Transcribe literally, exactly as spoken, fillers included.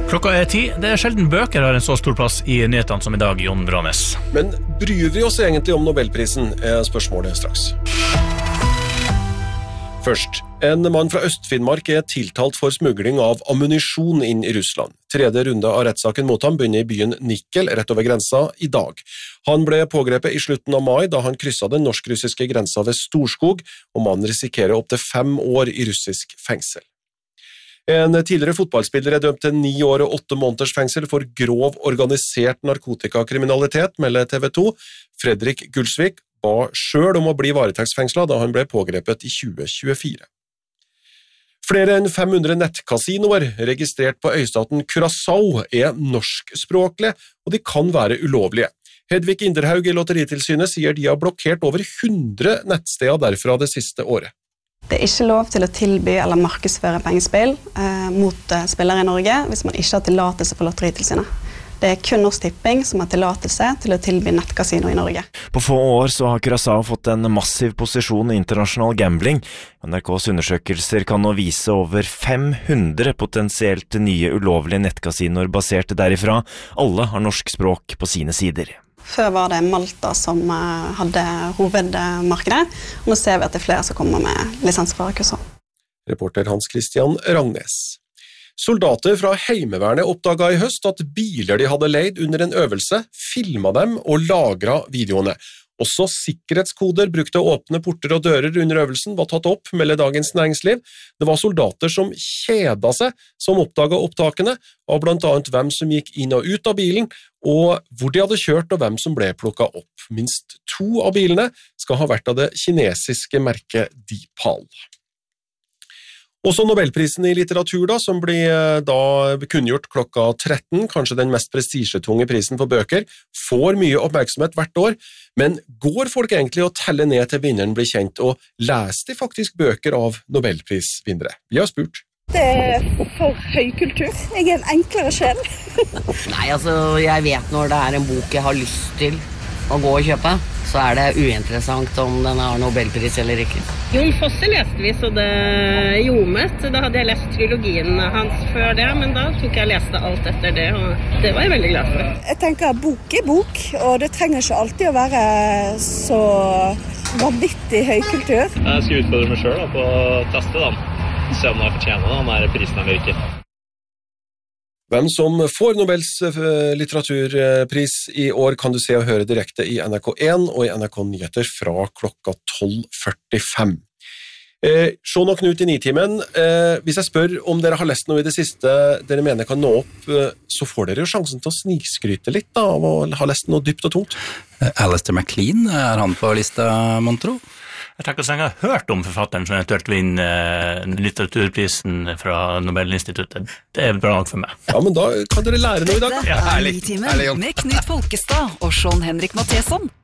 Klokka er ti. Det er sjelden bøker har en så stor plass i nyhetene som i dag, Jon Branes. Men bryr vi oss egentlig om Nobelprisen, er spørsmålet straks. Først, en mann fra Øst-Finnmark er tiltalt for smugling av ammunisjon inn i Russland. Tredje runde av rettssaken mot ham begynner i byen Nikel, rett over grensa, i dag. Han ble pågrepet i slutten av mai da han krysset den norsk-russiske grensa ved Storskog, og mannen risikerer opp til fem år i russisk fengsel. En tidligere fotballspiller er dømt til ni år og åtte måneders fengsel for grov organisert narkotikakriminalitet, melder T V to. Fredrik Gulsvik ba selv om å bli varetektsfengslet da han ble pågrepet i tjue tjuefire. Flere enn fem hundre nettkasinoer registrert på øystaten Curaçao er norskspråklige, og de kan være ulovlige. Hedvig Inderhaug i Lotteritilsynet sier de har blokkert over hundre nettsteder derfra det siste året. Det er ikke lov til å tilby eller markedsføre pengespill eh, mot eh, spillere i Norge hvis man ikke har tillatelse for Lotteritilsynet. Det er kun Norsk Tipping som har tillatelse til å tilby nettkasino i Norge. På få år så har Curaçao fått en massiv posisjon i internasjonal gambling. N R K's undersøkelser kan nå vise over fem hundre potensielt nye ulovlige nettkasinoer basert derifra. Alle har norsk språk på sine sider. Før var det Malta som hadde hovedmarkedet, og nå ser vi at det er flere som kommer med lisens fra Curaçao. Reporter Hans Christian Rangnes. Soldater fra Heimevernet oppdaget i høst at biler de hadde leid under en øvelse, filmet dem og lagret videoene. Også sikkerhetskoder brukte å åpne porter og dører under øvelsen var tatt opp, melder Dagens Næringsliv. Det var soldater som kjeda seg som oppdaget opptakene, av blant annet hvem som gikk inn og ut av bilen, og hvor de hadde kjørt og hvem som ble plukket opp. Minst to av bilene skal ha vært av det kinesiske merket Dipal. Også Nobelprisen i litteratur da, som blir da kunngjort klokka tretten, kanskje den mest prestisjetunge prisen for bøker, får mye oppmerksomhet hvert år, men går folk egentlig å telle ned til vinneren blir kjent, og leser de faktisk bøker av Nobelprisvinnere? Vi har spurt. Det er for høykultur. Jeg er en enklere sjel. Nei, altså, jeg vet når det er en bok jeg har lyst til å gå og kjøpe, så er det uinteressant om den har Nobelpris eller ikke. Jon Fosse leste vi, så det ljomet. Da hadde jeg lest trilogien hans før det, men da tok jeg og leste alt etter det, og det var jeg veldig glad for. Jeg tenker bok er bok, og det trenger ikke alltid å være så vanvittig høykultur. Jeg skal utfordre meg selv da, på å teste den, se om jeg fortjener den, den prisen eller ikke. Hvem som får Nobels litteraturpris i år kan du se og høre direkte i N R K én og i N R K Nyheter fra klokka tolv førtifem. Eh, Sean og Knut i Nitimen, eh, hvis jeg spør om dere har lest noe i det siste dere mener kan nå opp, eh, så får dere jo sjansen til å snikskryte litt da, av å ha lest noe dypt og tungt. Alistair MacLean, er han på lista, Montro? Jeg tenker at jeg har hørt om forfatteren som eventuelt vinner litteraturprisen fra Nobelinstituttet. Det er bra nok for meg. Ja, men da kan dere lære noe i dag. Dette er Nitimen med Knut Folkestad og Sean Henrik Matheson